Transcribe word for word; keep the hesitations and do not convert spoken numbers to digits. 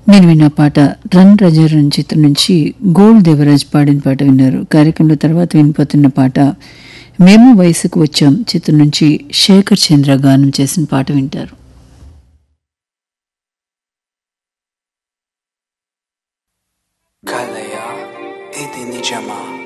నేను విన్న పాట రన్ రజారన్ చిత్రం నుంచి గోల్డ్ దేవరాజ్ పాడిన పాట విన్నారు. కార్యక్రమంలో తర్వాత వినిపోతున్న పాట మేము వయసుకు వచ్చాం చిత్రం నుంచి శేఖర్ చంద్ర గానం చేసిన పాట వింటారు. కలయా ఇది నిజమా?